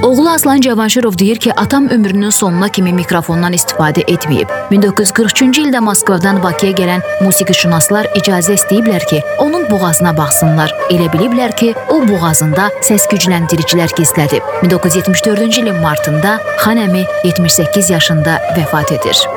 Oğlu Aslan Cavanşirov deyir ki, atam ömrünün sonuna kimi mikrofondan istifadə etməyib. 1943-cü ildə Moskvadan Bakıya gələn musiqişünaslar icazə istəyiblər ki, onun boğazına baxsınlar. Elə biliblər ki, o boğazında səs gücləndiricilər gizlədib. 1974-cü ilin martında Xan əmi 78 yaşında vəfat edir.